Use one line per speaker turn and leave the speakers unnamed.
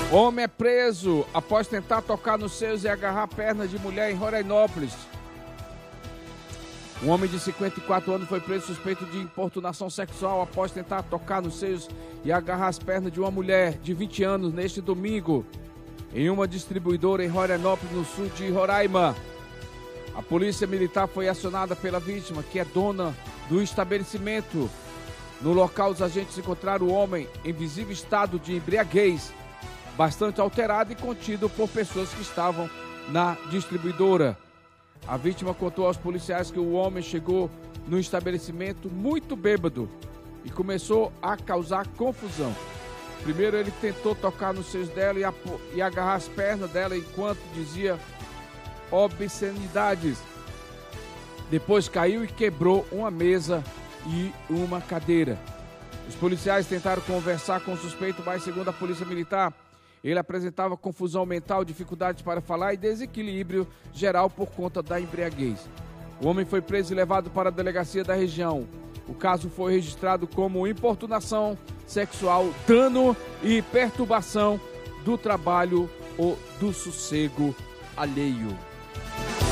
Homem é preso após tentar tocar nos seios e agarrar pernas de mulher em Rorainópolis. Um homem de 54 anos foi preso suspeito de importunação sexual após tentar tocar nos seios e agarrar as pernas de uma mulher de 20 anos neste domingo, em uma distribuidora em Rorainópolis, no sul de Roraima. A polícia militar foi acionada pela vítima, que é dona do estabelecimento. No local, os agentes encontraram o homem em visível estado de embriaguez, bastante alterado e contido por pessoas que estavam na distribuidora. A vítima contou aos policiais que o homem chegou no estabelecimento muito bêbado e começou a causar confusão. Primeiro ele tentou tocar nos seios dela e agarrar as pernas dela enquanto dizia obscenidades. Depois caiu e quebrou uma mesa e uma cadeira. Os policiais tentaram conversar com o suspeito, mas segundo a polícia militar, ele apresentava confusão mental, dificuldades para falar e desequilíbrio geral por conta da embriaguez. O homem foi preso e levado para a delegacia da região. O caso foi registrado como importunação sexual, dano e perturbação do trabalho ou do sossego alheio.